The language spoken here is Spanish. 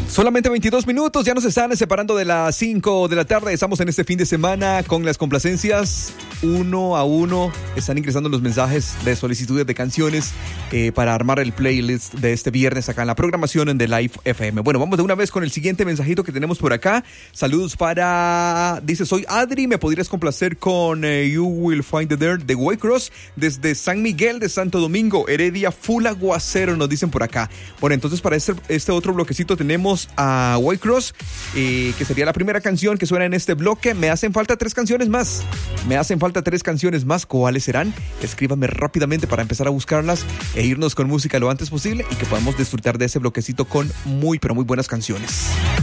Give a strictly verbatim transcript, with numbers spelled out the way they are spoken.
Solamente veintidós minutos, ya nos están separando de las cinco de la tarde. Estamos en este fin de semana con las complacencias. Uno a uno están ingresando los mensajes de solicitudes de canciones eh, para armar el playlist de este viernes acá en la programación de Live F M. Bueno, vamos de una vez con el siguiente mensajito que tenemos por acá. Saludos para... Dice, soy Adri, ¿me podrías complacer con eh, You Will Find the Dirt de Waycross desde San Miguel de Santo Domingo, Heredia, full aguacero, nos dicen por acá. Bueno, entonces para este, este otro bloquecito tenemos a Waycross, eh, que sería la primera canción que suena en este bloque. Me hacen falta tres canciones más. Me hacen falta tres canciones más. ¿Cuáles serán? Escríbame rápidamente para empezar a buscarlas e irnos con música lo antes posible y que podamos disfrutar de ese bloquecito con muy, pero muy buenas canciones.